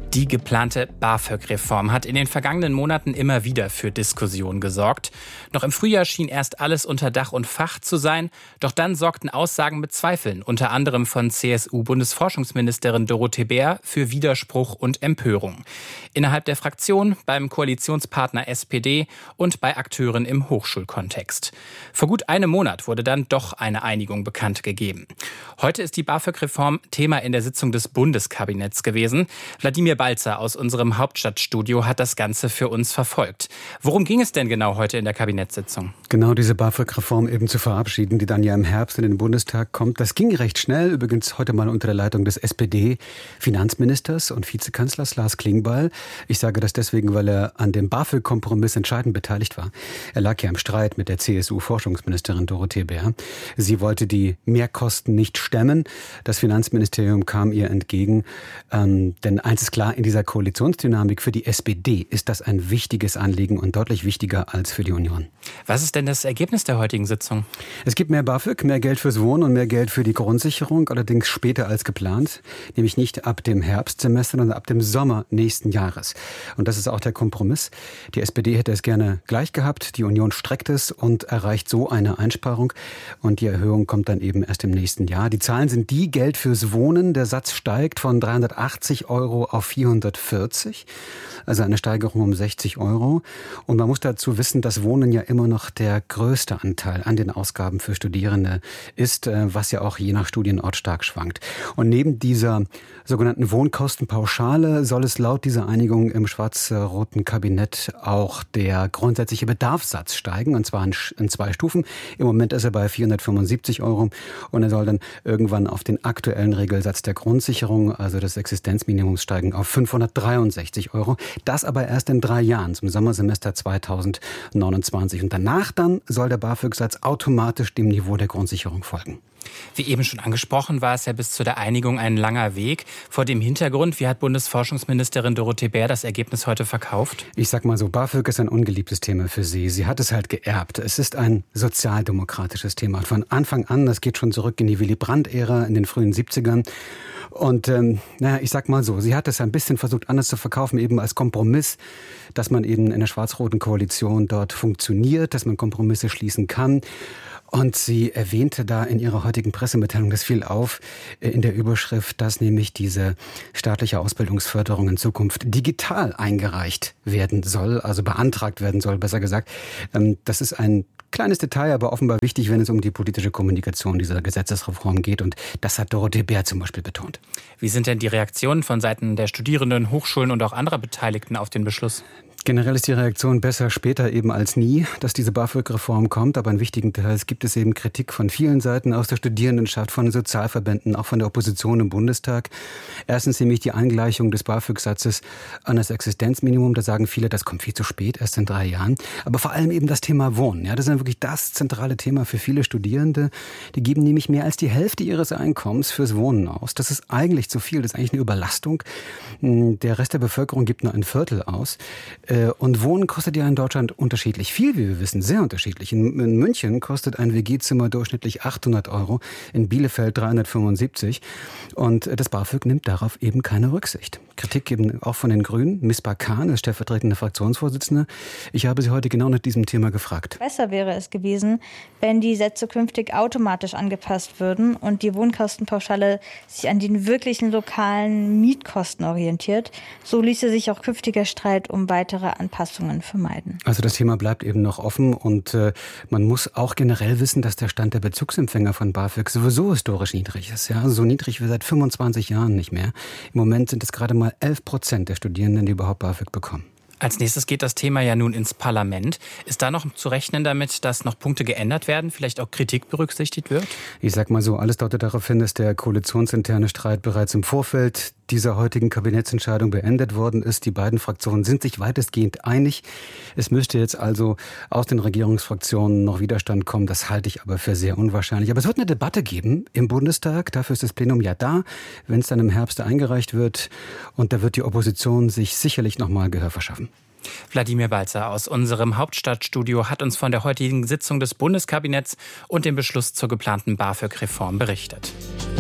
Die geplante BAföG-Reform hat in den vergangenen Monaten immer wieder für Diskussionen gesorgt. Noch im Frühjahr schien erst alles unter Dach und Fach zu sein. Doch dann sorgten Aussagen mit Zweifeln, unter anderem von CSU-Bundesforschungsministerin Dorothee Bär, für Widerspruch und Empörung. Innerhalb der Fraktion, beim Koalitionspartner SPD und bei Akteuren im Hochschulkontext. Vor gut einem Monat wurde dann doch eine Einigung bekannt gegeben. Heute ist die BAföG-Reform Thema in der Sitzung des Bundeskabinetts gewesen. Wladimir Balzer aus unserem Hauptstadtstudio hat das Ganze für uns verfolgt. Worum ging es denn genau heute in der Kabinettssitzung? Genau, diese BAföG-Reform eben zu verabschieden, die dann ja im Herbst in den Bundestag kommt. Das ging recht schnell, übrigens heute mal unter der Leitung des SPD-Finanzministers und Vizekanzlers Lars Klingbeil. Ich sage das deswegen, weil er an dem BAföG-Kompromiss entscheidend beteiligt war. Er lag ja im Streit mit der CSU-Forschungsministerin Dorothee Bär. Sie wollte die Mehrkosten nicht stemmen. Das Finanzministerium kam ihr entgegen. Denn eins ist klar, in dieser Koalitionsdynamik für die SPD ist das ein wichtiges Anliegen und deutlich wichtiger als für die Union. Was ist denn das Ergebnis der heutigen Sitzung? Es gibt mehr BAföG, mehr Geld fürs Wohnen und mehr Geld für die Grundsicherung, allerdings später als geplant, nämlich nicht ab dem Herbstsemester, sondern ab dem Sommer nächsten Jahres. Und das ist auch der Kompromiss. Die SPD hätte es gerne gleich gehabt, die Union streckt es und erreicht so eine Einsparung. Und die Erhöhung kommt dann eben erst im nächsten Jahr. Die Zahlen sind die: Geld fürs Wohnen, der Satz steigt von 380 € auf 440, also eine Steigerung um 60 €. Und man muss dazu wissen, dass Wohnen ja immer noch der größte Anteil an den Ausgaben für Studierende ist, was ja auch je nach Studienort stark schwankt. Und neben dieser sogenannten Wohnkostenpauschale soll es laut dieser Einigung im schwarz-roten Kabinett auch der grundsätzliche Bedarfssatz steigen, und zwar in 2 Stufen. Im Moment ist er bei 475 € und er soll dann irgendwann auf den aktuellen Regelsatz der Grundsicherung, also des Existenzminimums, steigen auf 563 €. Das aber erst in 3 Jahren, zum Sommersemester 2029. Und danach dann soll der BAföG-Satz automatisch dem Niveau der Grundsicherung folgen. Wie eben schon angesprochen, war es ja bis zu der Einigung ein langer Weg. Vor dem Hintergrund, wie hat Bundesforschungsministerin Dorothee Bär das Ergebnis heute verkauft? Ich sag mal so, BAföG ist ein ungeliebtes Thema für sie. Sie hat es halt geerbt. Es ist ein sozialdemokratisches Thema. Von Anfang an, das geht schon zurück in die Willy-Brandt-Ära in den frühen 70ern. Und ich sag mal so, sie hat es ein bisschen versucht anders zu verkaufen, eben als Kompromiss, dass man eben in der schwarz-roten Koalition dort funktioniert, dass man Kompromisse schließen kann. Und sie erwähnte da in ihrer heutigen Pressemitteilung, das fiel auf, in der Überschrift, dass nämlich diese staatliche Ausbildungsförderung in Zukunft digital eingereicht werden soll, also beantragt werden soll, besser gesagt. Das ist ein kleines Detail, aber offenbar wichtig, wenn es um die politische Kommunikation dieser Gesetzesreform geht. Und das hat Dorothee Bär zum Beispiel betont. Wie sind denn die Reaktionen von Seiten der Studierenden, Hochschulen und auch anderer Beteiligten auf den Beschluss? Generell ist die Reaktion besser später eben als nie, dass diese BAföG-Reform kommt. Aber in wichtigen Teils gibt es eben Kritik von vielen Seiten aus der Studierendenschaft, von den Sozialverbänden, auch von der Opposition im Bundestag. Erstens nämlich die Angleichung des BAföG-Satzes an das Existenzminimum. Da sagen viele, das kommt viel zu spät, erst in 3 Jahren. Aber vor allem eben das Thema Wohnen. Ja, das ist wirklich das zentrale Thema für viele Studierende. Die geben nämlich mehr als die Hälfte ihres Einkommens fürs Wohnen aus. Das ist eigentlich zu viel, das ist eigentlich eine Überlastung. Der Rest der Bevölkerung gibt nur 1/4 aus. Und Wohnen kostet ja in Deutschland unterschiedlich viel, wie wir wissen, sehr unterschiedlich. In München kostet ein WG-Zimmer durchschnittlich 800 €, in Bielefeld 375. Und das BAföG nimmt darauf eben keine Rücksicht. Kritik eben auch von den Grünen. Misbah Khan ist stellvertretende Fraktionsvorsitzende. Ich habe sie heute genau nach diesem Thema gefragt. Besser wäre es gewesen, wenn die Sätze künftig automatisch angepasst würden und die Wohnkostenpauschale sich an den wirklichen lokalen Mietkosten orientiert. So ließe sich auch künftiger Streit um weitere Anpassungen vermeiden. Also das Thema bleibt eben noch offen und man muss auch generell wissen, dass der Stand der Bezugsempfänger von BAföG sowieso historisch niedrig ist. Ja? So niedrig wie seit 25 Jahren nicht mehr. Im Moment sind es gerade mal 11% der Studierenden, die überhaupt BAföG bekommen. Als nächstes geht das Thema ja nun ins Parlament. Ist da noch zu rechnen damit, dass noch Punkte geändert werden, vielleicht auch Kritik berücksichtigt wird? Ich sag mal so, alles deutet darauf hin, dass der koalitionsinterne Streit bereits im Vorfeld dieser heutigen Kabinettsentscheidung beendet worden ist. Die beiden Fraktionen sind sich weitestgehend einig. Es müsste jetzt also aus den Regierungsfraktionen noch Widerstand kommen. Das halte ich aber für sehr unwahrscheinlich. Aber es wird eine Debatte geben im Bundestag. Dafür ist das Plenum ja da, wenn es dann im Herbst eingereicht wird. Und da wird die Opposition sich sicherlich noch mal Gehör verschaffen. Wladimir Balzer aus unserem Hauptstadtstudio hat uns von der heutigen Sitzung des Bundeskabinetts und dem Beschluss zur geplanten BAföG-Reform berichtet.